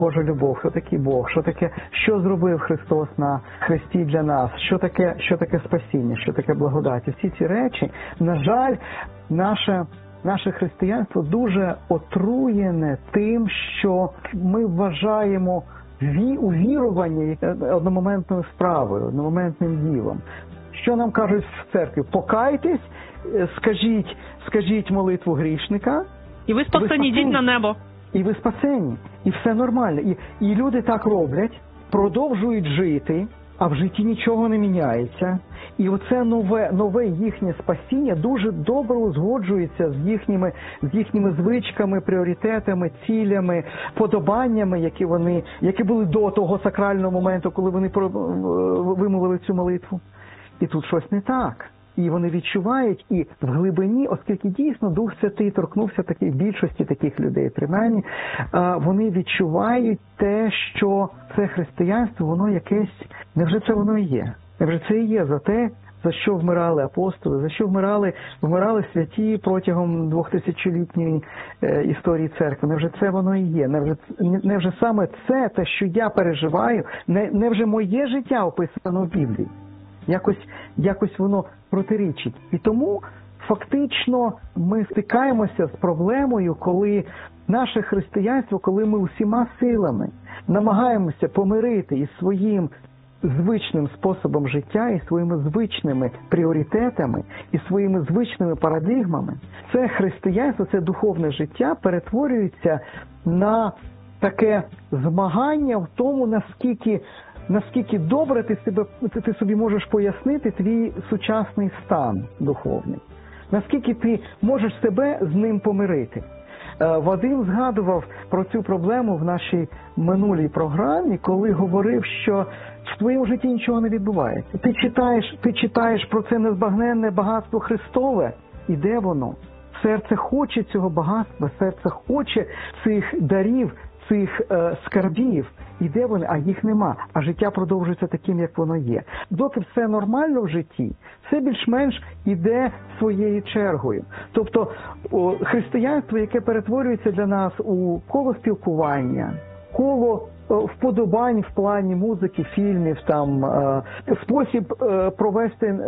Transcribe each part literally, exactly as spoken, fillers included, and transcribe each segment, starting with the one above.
Божа любов, хто такий Бог, що таке, що зробив Христос на хресті для нас, що таке, що таке спасіння, що таке благодать. І всі ці речі, на жаль, наше, наше християнство дуже отруєне тим, що ми вважаємо ві, увірування одномоментною справою, одномоментним ділом. Що нам кажуть в церкві? Покайтесь, скажіть, скажіть молитву грішника. І ви спасені, йдіть на небо. І ви спасені. І все нормально. І, і люди так роблять, продовжують жити, а в житті нічого не міняється. І оце нове, нове їхнє спасіння дуже добре узгоджується з їхніми, з їхніми звичками, пріоритетами, цілями, подобаннями, які вони, які були до того сакрального моменту, коли вони вимовили цю молитву. І тут щось не так. І вони відчувають, і в глибині, оскільки дійсно Дух Святий торкнувся таких, більшості таких людей, принаймні, вони відчувають те, що це християнство, воно якесь, невже це воно і є? Невже це і є за те, за що вмирали апостоли, за що вмирали, вмирали святі протягом двохтисячолітньої е, історії церкви? Невже це воно і є? Невже, невже саме це, те, що я переживаю, не, невже моє життя описано в Біблії? Якось, якось воно протирічить. І тому фактично ми стикаємося з проблемою, коли наше християнство, коли ми усіма силами намагаємося помирити із своїм звичним способом життя, і своїми звичними пріоритетами, і своїми звичними парадигмами, це християнство, це духовне життя перетворюється на таке змагання в тому, наскільки наскільки добре ти, себе, ти собі можеш пояснити твій сучасний стан духовний. Наскільки ти можеш себе з ним помирити. Вадим згадував про цю проблему в нашій минулій програмі, коли говорив, що в твоєму житті нічого не відбувається. Ти читаєш, ти читаєш про це незбагненне багатство Христове, і де воно? Серце хоче цього багатства, серце хоче цих дарів, цих е, скарбів. І де вони? А їх нема. А життя продовжується таким, як воно є. Доки все нормально в житті, все більш-менш іде своєю чергою. Тобто о, християнство, яке перетворюється для нас у коло спілкування, коло о, вподобань в плані музики, фільмів, там, е, спосіб е, провести е,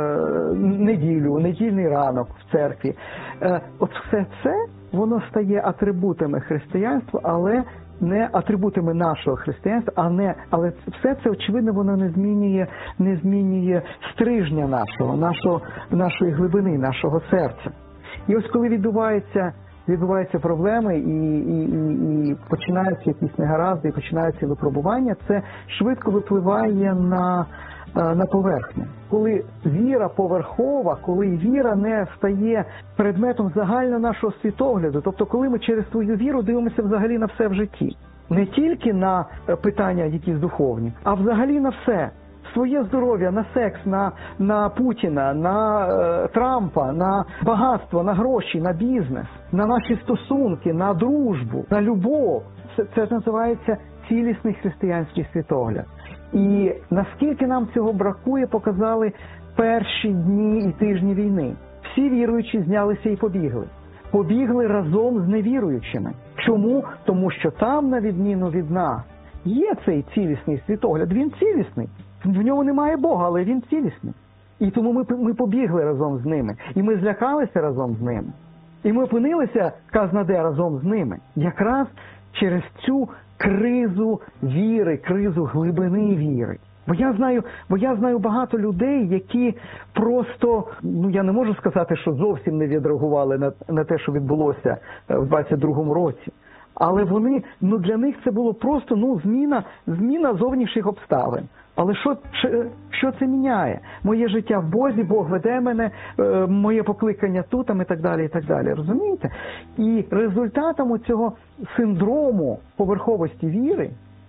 неділю, недільний ранок в церкві. Е, от все це, воно стає атрибутами християнства, але не атрибутами нашого християнства, а не, але все це, очевидно, воно не змінює, не змінює стрижня нашого, нашого, нашої глибини, нашого серця. І ось коли відбуваються, відбуваються проблеми і, і, і, і починаються якісь негаразди, і починаються випробування, це швидко випливає на, на поверхню. Коли віра поверхова, коли віра не стає предметом загального нашого світогляду, тобто коли ми через свою віру дивимося взагалі на все в житті. Не тільки на питання якісь духовні, а взагалі на все. Своє здоров'я, на секс, на, на Путіна, на е, Трампа, на багатство, на гроші, на бізнес, на наші стосунки, на дружбу, на любов. Це, це називається цілісний християнський світогляд. І наскільки нам цього бракує, показали перші дні і тижні війни. Всі віруючі знялися і побігли. Побігли разом з невіруючими. Чому? Тому що там, на відміну від нас, є цей цілісний світогляд. Він цілісний. В ньому немає Бога, але він цілісний. І тому ми, ми побігли разом з ними. І ми злякалися разом з ними. І ми опинилися, казна де, разом з ними. Якраз через цю кризу віри, кризу глибини віри. Бо я знаю, бо я знаю багато людей, які просто, ну я не можу сказати, що зовсім не відреагували на, на те, що відбулося в двадцять другому році. Але вони, ну для них це було просто, ну, зміна, зміна зовнішніх обставин. Але що, що це міняє? Моє життя в Бозі, Бог веде мене, моє покликання тут, і так далі, і так далі. Розумієте? І результатом цього синдрому поверховості віри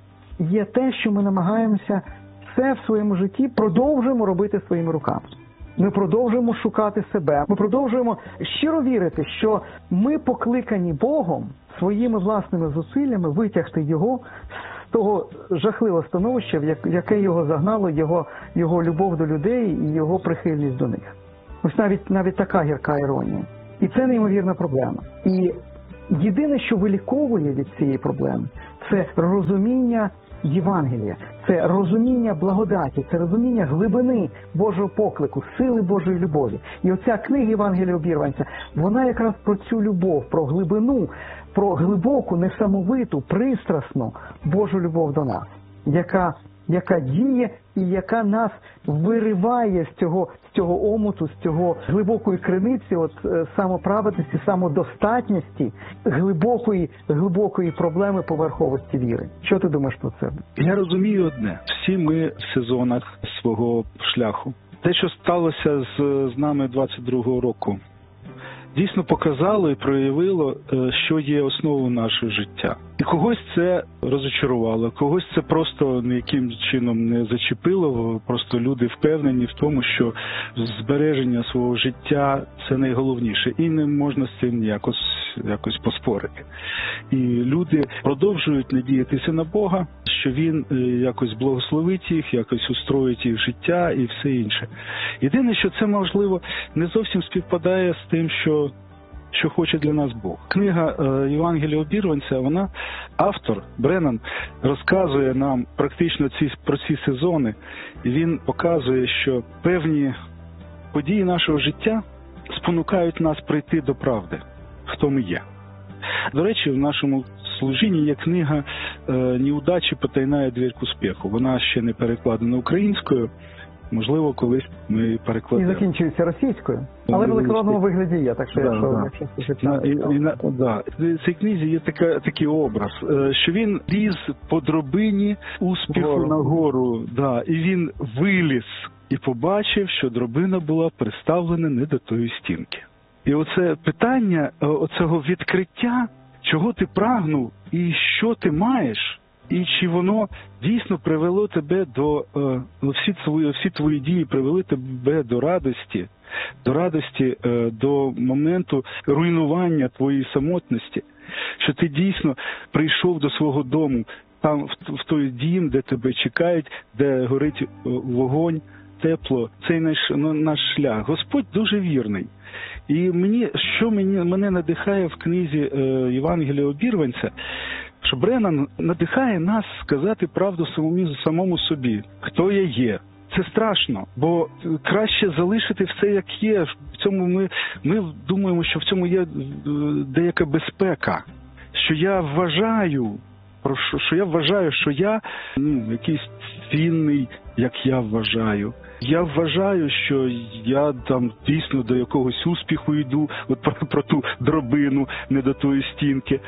є те, що ми намагаємося все в своєму житті продовжуємо робити своїми руками. Ми продовжуємо шукати себе. Ми продовжуємо щиро вірити, що ми покликані Богом своїми власними зусиллями витягти його з того жахливого становища, в яке його загнало, його, його любов до людей і його прихильність до них. Ось навіть, навіть така гірка іронія. І це неймовірна проблема. І Єдине, що виліковує від цієї проблеми, це розуміння Євангелія, це розуміння благодаті, це розуміння глибини Божого поклику, сили Божої любові. І оця книга Євангелія обірванця, вона якраз про цю любов, про глибину, про глибоку, несамовиту, пристрасну Божу любов до нас, яка, яка діє і яка нас вириває з цього, з цього омуту, з цього глибокої криниці, от е, самоправедності, самодостатності, глибокої, глибокої проблеми поверховості віри. Що ти думаєш про це? Я розумію одне. Всі ми в сезонах свого шляху. Те, що сталося з, з нами двадцять другого року, дійсно показало і проявило, що є основою нашого життя. І когось це розочарувало, когось це просто ніяким чином не зачепило, просто люди впевнені в тому, що збереження свого життя – це найголовніше. І не можна з цим якось, якось поспорити. І люди продовжують надіятися на Бога, що Він якось благословить їх, якось устроїть їх життя і все інше. Єдине, що це, можливо, не зовсім співпадає з тим, що що хоче для нас Бог. Книга е, Євангелія обірванця, вона, автор, Бреннан, розказує нам практично ці, про ці сезони, і він показує, що певні події нашого життя спонукають нас прийти до правди, хто ми є. До речі, в нашому служінні є книга е, «Неудачі потайная дверь к успеху». Вона ще не перекладена українською. Можливо, колись ми перекладемо. І закінчується російською, але в електронному вигляді є, так що да, якщо... Да. якщо слухати, і, і, на, да. В цій книзі є така, такий образ, що він ліз по драбині успіху Гору. нагору, да, і він виліз і побачив, що драбина була приставлена не до тої стінки. І оце питання, оцього відкриття, чого ти прагнув і що ти маєш, і чи воно дійсно привело тебе до, е, всі твої, всі твої дії привели тебе до радості, до радості, е, до моменту руйнування твоєї самотності, що ти дійсно прийшов до свого дому, там в, в той дім, де тебе чекають, де горить вогонь, тепло, цей наш, ну, наш шлях. Господь дуже вірний. І мені, що мені, мене надихає в книзі е, Євангелія обірванця, що Бреннан надихає нас сказати правду самому, самому собі, хто я є. Це страшно, бо краще залишити все як є. В цьому ми, ми думаємо, що в цьому є деяка безпека, що я вважаю, що я вважаю, що я ну, якийсь цінний, як я вважаю. Я вважаю, що я там дійсно до якогось успіху йду, от про, про ту драбину, не до тої стінки.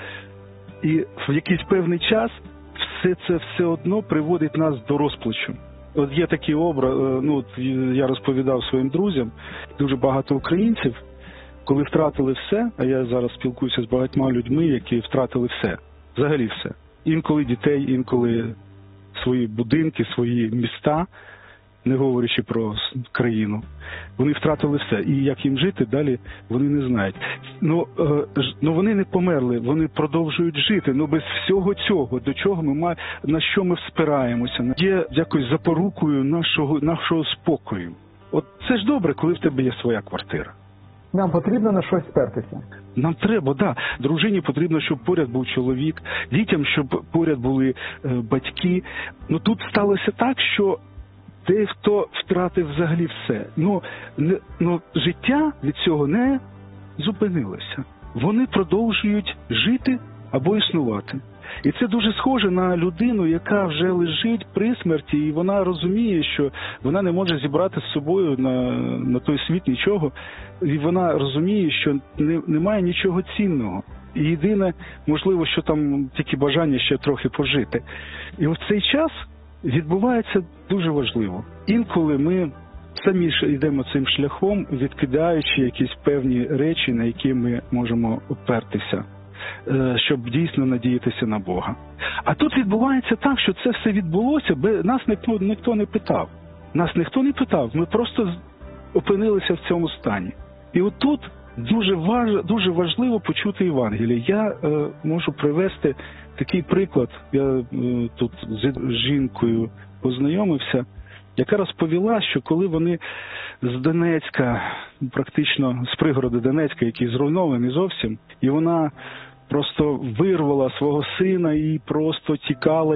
І в якийсь певний час все це все одно приводить нас до розпачу. От є такий образ, ну от я розповідав своїм друзям, дуже багато українців, коли втратили все, а я зараз спілкуюся з багатьма людьми, які втратили все, взагалі все. Інколи дітей, інколи свої будинки, свої міста, не говорячи про країну. Вони втратили все. І як їм жити далі, вони не знають. Ну, е, ну вони не померли, вони продовжують жити. Ну без всього цього, до чого ми маємо, на що ми спираємося, є якось запорукою нашого, нашого спокою. От це ж добре, коли в тебе є своя квартира. Нам потрібно на щось спертися. Нам треба, да. Дружині потрібно, щоб поряд був чоловік, дітям, щоб поряд були е, батьки. Ну тут сталося так, що той, хто втратив взагалі все. Ну, не, ну, життя від цього не зупинилося. Вони продовжують жити або існувати. І це дуже схоже на людину, яка вже лежить при смерті, і вона розуміє, що вона не може зібрати з собою на, на той світ нічого, і вона розуміє, що не, немає нічого цінного. І єдине, можливо, що там тільки бажання ще трохи пожити. І в цей час відбувається дуже важливо. Інколи ми самі ж йдемо цим шляхом, відкидаючи якісь певні речі, на які ми можемо опертися, щоб дійсно надіятися на Бога. А тут відбувається так, що це все відбулося, бо нас ніхто, ніхто не питав. Нас ніхто не питав, ми просто опинилися в цьому стані. І отут дуже, важ, дуже важливо почути Євангеліє. Я е, можу привести такий приклад. Я е, тут з жінкою познайомився, яка розповіла, що коли вони з Донецька, практично з пригороду Донецька, який зруйнований зовсім, і вона просто вирвала свого сина і просто тікала.